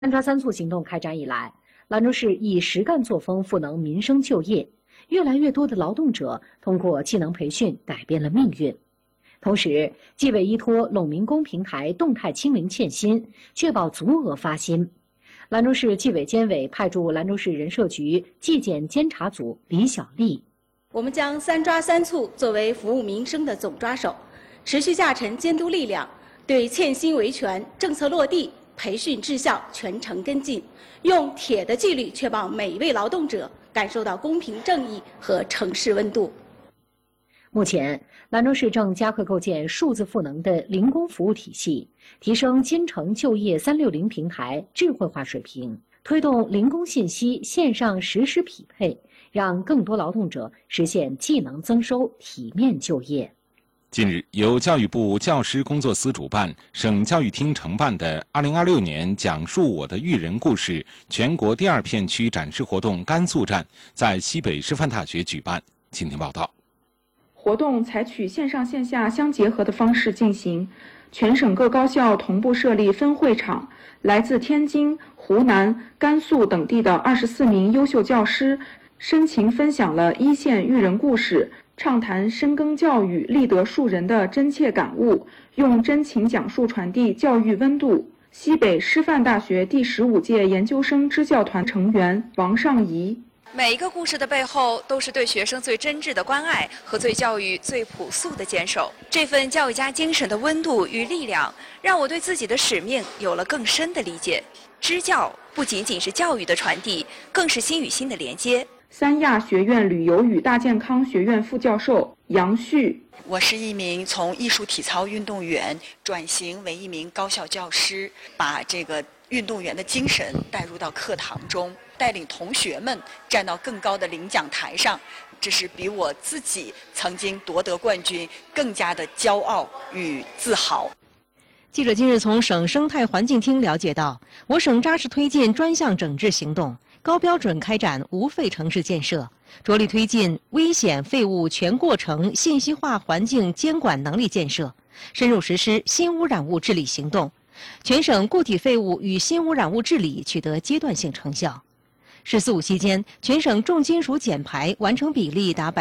三抓三促行动开展以来，兰州市以实干作风赋能民生就业，越来越多的劳动者通过技能培训改变了命运。同时，纪委依托陇民工平台动态清零欠薪，确保足额发薪。兰州市纪委监委派驻兰州市人社局纪检监察组李小丽。 我们将三抓三促作为服务民生的总抓手，持续下沉监督力量，对欠薪维权、政策落地、培训质效全程跟进，用铁的纪律确保每一位劳动者感受到公平正义和城市温度。 目前，兰州市正加快构建数字赋能的零工服务体系，提升金城就业360平台智慧化水平，推动零工信息线上实时匹配，让更多劳动者实现技能增收、体面就业。 近日，由教育部教师工作司主办、省教育厅承办的2026年讲述我的育人故事全国第2片区展示活动甘肃站在西北师范大学举办。请听报道。 活动采取线上线下相结合的方式进行，全省各高校同步设立分会场，来自天津、湖南、甘肃等地的24名优秀教师深情分享了一线育人故事，畅谈深耕教育、立德树人的真切感悟，用真情讲述传递教育温度。西北师范大学第15届研究生支教团成员王尚怡。 每一个故事的背后，都是对学生最真挚的关爱和对教育最朴素的坚守。这份教育家精神的温度与力量，让我对自己的使命有了更深的理解。支教不仅仅是教育的传递，更是心与心的连接。 三亚学院旅游与大健康学院副教授杨旭。 我是一名从艺术体操运动员转型为一名高校教师，把这个运动员的精神带入到课堂中，带领同学们站到更高的领奖台上，这是比我自己曾经夺得冠军更加的骄傲与自豪。 记者今日从省生态环境厅了解到，我省扎实推进专项整治行动，高标准开展无废城市建设，着力推进危险废物全过程信息化环境监管能力建设，深入实施新污染物治理行动，全省固体废物与新污染物治理取得阶段性成效。“十四五”期间，全省重金属减排完成比例达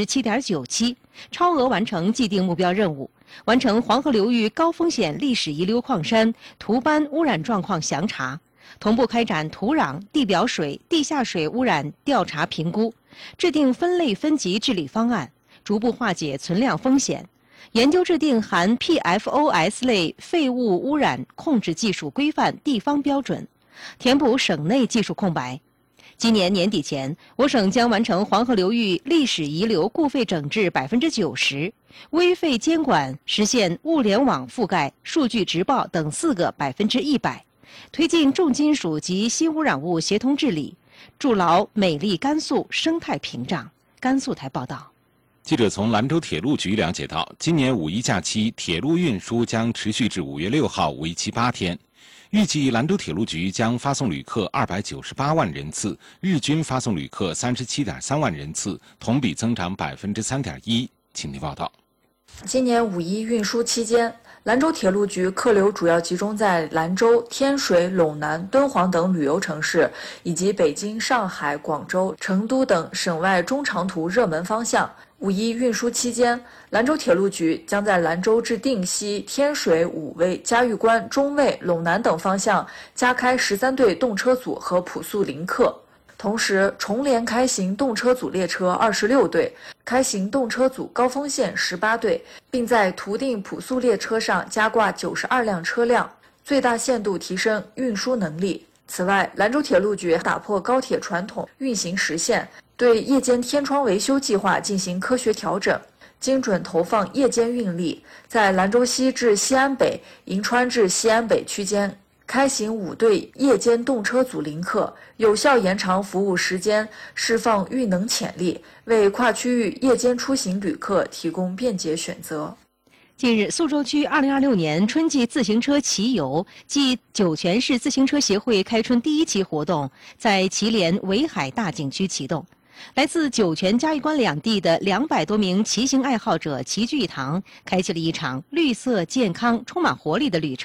7.97%，超额完成既定目标任务，完成黄河流域高风险历史遗留矿山涂斑污染状况详查，同步开展土壤、地表水、地下水污染调查评估，制定分类分级治理方案，逐步化解存量风险，研究制定含 PFOS 类废物污染控制技术规范地方标准，填补省内技术空白。今年年底前，我省将完成黄河流域历史遗留固废整治90%，危废监管实现物联网覆盖、数据直报等4个100%，推进重金属及新污染物协同治理，筑牢美丽甘肃生态屏障。甘肃台报道。 记者从兰州铁路局了解到，今年5一假期铁路运输将持续至5月6号，为期8天。预计兰州铁路局将发送旅客298万人次，日均发送旅客37.3万人次，同比增长3.1%。请听报道。 今年5一运输期间，兰州铁路局客流主要集中在兰州、天水、陇南、敦煌等旅游城市，以及北京、上海、广州、成都等省外中长途热门方向。5一运输期间，兰州铁路局将在兰州至定西、天水、武威、嘉峪关、中卫、陇南等方向加开13对动车组和普速临客，同时重联开行动车组列车26对，开行动车组高峰线18对，并在图定普速列车上加挂92辆车辆，最大限度提升运输能力。此外，兰州铁路局打破高铁传统运行时限，对夜间天窗维修计划进行科学调整，精准投放夜间运力，在兰州西至西安北、银川至西安北区间开行5对夜间动车组临客，有效延长服务时间，释放运能潜力，为跨区域夜间出行旅客提供便捷选择。 近日，苏州区2026年春季自行车骑游暨酒泉市自行车协会开春第1期活动在祁连围海大景区启动。来自酒泉、嘉峪关两地的200多名骑行爱好者齐聚一堂，开启了一场绿色、健康、充满活力的旅程。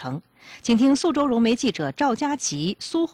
请听苏州融媒记者赵佳琪、苏红。